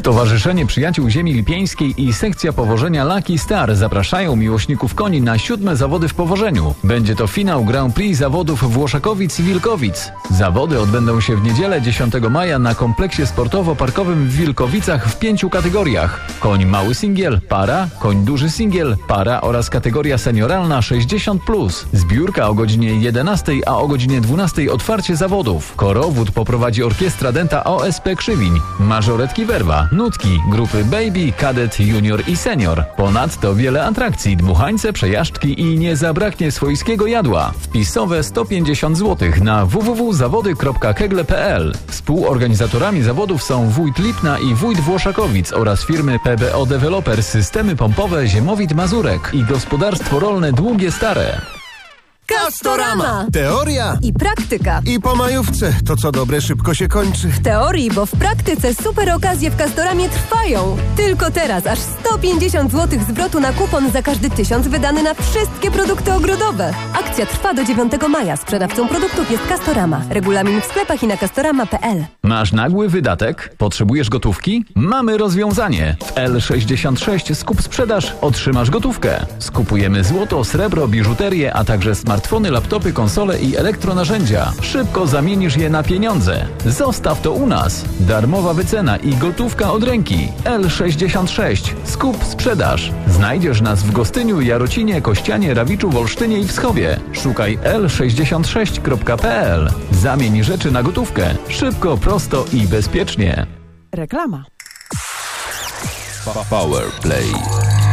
Stowarzyszenie Przyjaciół Ziemi Lipieńskiej i sekcja powożenia Lucky Star zapraszają miłośników koni na 7. zawody w powożeniu. Będzie to finał Grand Prix zawodów Włoszakowic-Wilkowic. Zawody odbędą się w niedzielę 10 maja na kompleksie sportowo-parkowym w Wilkowicach w 5 kategoriach. Koń mały singiel, para, koń duży singiel, para oraz kategoria senioralna 60+. Zbiórka o godzinie 11, a o godzinie 12 otwarcie zawodów. Korowód poprowadzi orkiestra denta OSP Krzywiń, mażoretki Werwa, nutki, grupy Baby, Kadet, Junior i Senior. Ponadto wiele atrakcji, dmuchańce, przejażdżki i nie zabraknie swojskiego jadła. Wpisowe 150 zł na www.zawody.kegle.pl. Współorganizatorami zawodów są wójt Lipna i wójt Włoszakowic oraz firmy PBO Developer Systemy Pompowe Ziemowit Mazurek i gospodarstwo rolne Długie Stare. Castorama! Teoria I praktyka. i po majówce. To co dobre szybko się kończy. W teorii, bo w praktyce super okazje w Castoramie trwają. Tylko teraz aż 150 zł zwrotu na kupon za każdy 1000 wydany na wszystkie produkty ogrodowe. Akcja trwa do 9 maja. Sprzedawcą produktów jest Castorama. Regulamin w sklepach i na castorama.pl. Masz nagły wydatek? Potrzebujesz gotówki? Mamy rozwiązanie. W L66 skup sprzedaż otrzymasz gotówkę. Skupujemy złoto, srebro, biżuterię, a także smartfony, laptopy, konsole i elektronarzędzia. Szybko zamienisz je na pieniądze. Zostaw to u nas. Darmowa wycena i gotówka od ręki. L66. Skup sprzedaż. Znajdziesz nas w Gostyniu, Jarocinie, Kościanie, Rawiczu, Wolsztynie i Wschowie. Szukaj l66.pl. Zamień rzeczy na gotówkę. Szybko, prosto i bezpiecznie. Reklama. Power Play.